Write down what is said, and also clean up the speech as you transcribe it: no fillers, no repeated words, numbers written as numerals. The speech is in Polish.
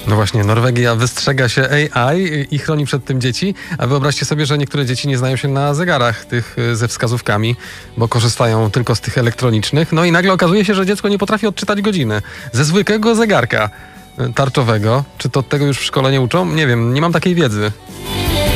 No właśnie, Norwegia wystrzega się AI i chroni przed tym dzieci, a wyobraźcie sobie, że niektóre dzieci nie znają się na zegarach tych ze wskazówkami, bo korzystają tylko z tych elektronicznych. No i nagle okazuje się, że dziecko nie potrafi odczytać godziny ze zwykłego zegarka tarczowego. Czy to tego już w szkole nie uczą? Nie wiem, nie mam takiej wiedzy.